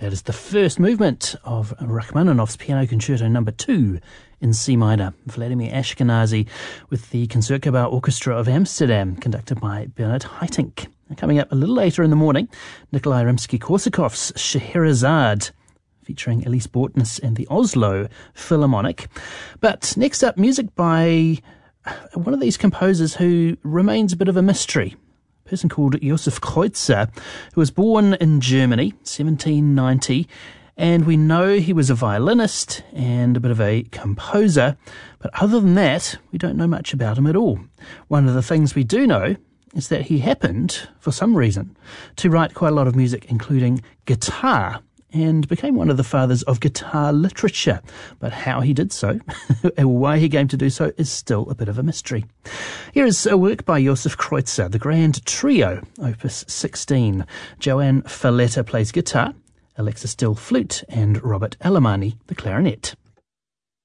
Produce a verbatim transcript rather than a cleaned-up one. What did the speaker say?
That is the first movement of Rachmaninoff's Piano Concerto Number Two in C minor. Vladimir Ashkenazy with the Concertgebouw Orchestra of Amsterdam, conducted by Bernard Haitink. Coming up a little later in the morning, Nikolai Rimsky-Korsakov's Scheherazade, featuring Elise Bortness and the Oslo Philharmonic. But next up, music by one of these composers who remains a bit of a mystery. A person called Josef Kreutzer, who was born in Germany, seventeen ninety, and we know he was a violinist and a bit of a composer, but other than that, we don't know much about him at all. One of the things we do know is that he happened, for some reason, to write quite a lot of music, including guitar, and became one of the fathers of guitar literature. But how he did so, and why he came to do so, is still a bit of a mystery. Here is a work by Josef Kreutzer, the Grand Trio, Opus sixteen. Joanne Falletta plays guitar, Alexis Dill flute, and Robert Alemany the clarinet.